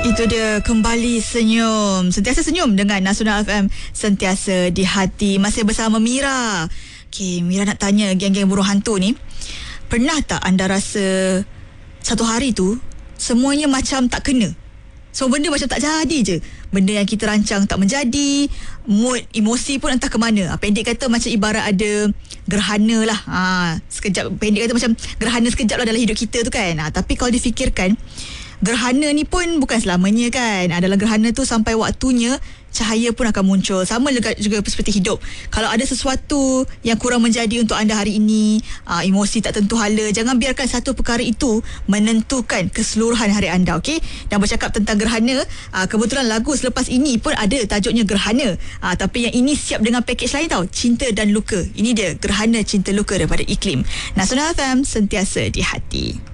Itu dia, kembali senyum. Sentiasa senyum dengan Nasional FM, sentiasa di hati. Masih bersama Mira. Okay, Mira nak tanya geng-geng burung hantu ni, pernah tak anda rasa satu hari tu semuanya macam tak kena? Semua benda macam tak jadi je. Benda yang kita rancang tak menjadi, mood, emosi pun entah ke mana. Pendek kata macam ibarat ada gerhana lah. Sekejap, pendek kata macam gerhana sekejap lah dalam hidup kita tu kan. Tapi kalau difikirkan, gerhana ni pun bukan selamanya kan. Dalam gerhana tu sampai waktunya cahaya pun akan muncul. Sama juga seperti hidup. Kalau ada sesuatu yang kurang menjadi untuk anda hari ini, emosi tak tentu hala, jangan biarkan satu perkara itu menentukan keseluruhan hari anda, okey? Dan bercakap tentang gerhana, kebetulan lagu selepas ini pun ada tajuknya Gerhana. Tapi yang ini siap dengan pakej lain tau, Cinta dan Luka. Ini dia, Gerhana Cinta Luka daripada Iklim. Nasional FM, sentiasa di hati.